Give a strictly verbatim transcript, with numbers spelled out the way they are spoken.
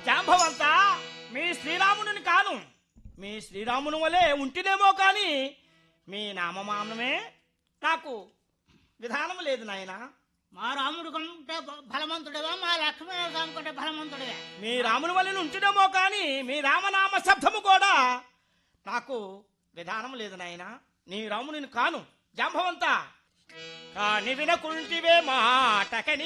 జాంబవంత, మీ శ్రీరాముడిని కాను. మీ శ్రీరాముని వలె ఉంటినేమో కానీ మీ నామమానమే నాకు విధానం లేదు నాయన. మా రాముడు కంటే బలవంతుడేవా, మా లక్ష్మణ కంటే బలవంతుడే? మీ రాముని వలె ఉంటినేమో కానీ మీ రామనామ శబ్దము కూడా నాకు విధానం లేదు నాయన. నీ రాముని కాను. జాంబవంత, కాని వినకుంటివే మాటకని